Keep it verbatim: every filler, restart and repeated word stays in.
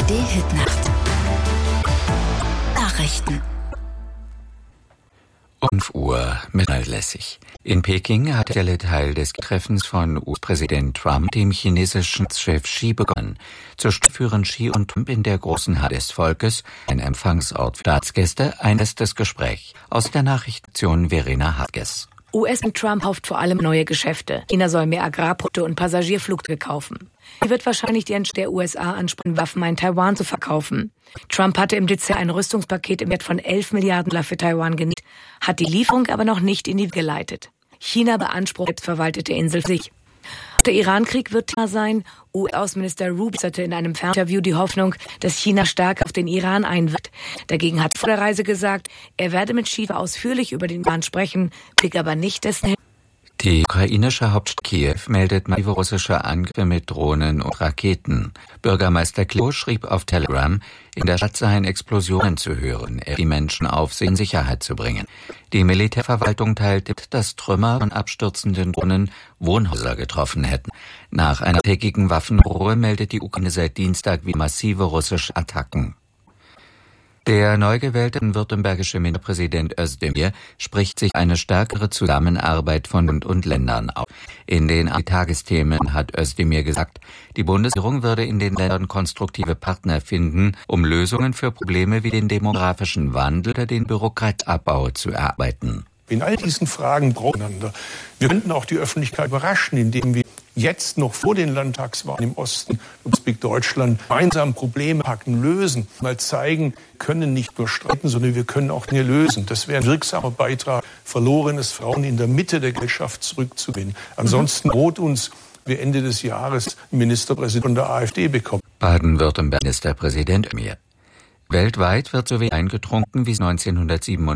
D Hitnacht. Nachrichten. fünf Uhr mittellässig. In Peking hat der Teil des Treffens von U S-Präsident Trump dem chinesischen Chef Xi begonnen. Zur Stunde führen Xi und Trump in der großen Halle des Volkes, ein Empfangsort für Staatsgäste, ein erstes Gespräch. Aus der Nachrichtenstation Verena Hartges. U S und Trump kauft vor allem neue Geschäfte. China soll mehr Agrarprodukte und Passagierflugzeuge kaufen. Er wird wahrscheinlich die Entscheidung der U S A anspannen, Waffen an Taiwan zu verkaufen. Trump hatte im Dezember ein Rüstungspaket im Wert von elf Milliarden Dollar für Taiwan genehmigt, hat die Lieferung aber noch nicht in die Wege geleitet. China beansprucht selbstverwaltete Insel für sich. Der Irankrieg wird Thema sein. U S-Außenminister Rubio äußerte in einem Fernsehinterview die Hoffnung, dass China stark auf den Iran einwirkt. Dagegen hat er vor der Reise gesagt, er werde mit Xi ausführlich über den Iran sprechen, blick aber nicht dessen. Die ukrainische Hauptstadt Kiew meldet massive russische Angriffe mit Drohnen und Raketen. Bürgermeister Klitschko schrieb auf Telegram, in der Stadt seien Explosionen zu hören, er die Menschen auf, sie in Sicherheit zu bringen. Die Militärverwaltung teilte mit, dass Trümmer von abstürzenden Drohnen Wohnhäuser getroffen hätten. Nach einer tägigen Waffenruhe meldet die Ukraine seit Dienstag wie massive russische Attacken. Der neu gewählte württembergische Ministerpräsident Özdemir spricht sich eine stärkere Zusammenarbeit von Bund und Ländern auf. In den Tagesthemen hat Özdemir gesagt, die Bundesregierung würde in den Ländern konstruktive Partner finden, um Lösungen für Probleme wie den demografischen Wandel oder den Bürokratieabbau zu erarbeiten. In all diesen Fragen brauchen wir einander. Wir könnten auch die Öffentlichkeit überraschen, indem wir jetzt noch vor den Landtagswahlen im Osten und Deutschland gemeinsam Probleme packen, lösen, mal zeigen, wir können nicht nur streiten, sondern wir können auch Dinge lösen. Das wäre ein wirksamer Beitrag, verlorenes Frauen in der Mitte der Gesellschaft zurückzugewinnen. Ansonsten droht uns, wir Ende des Jahres einen Ministerpräsident von der AfD bekommen. Baden-Württemberg Ministerpräsident Özdemir. Weltweit wird so wenig Wein getrunken wie neunzehnhundertsiebenundachtzig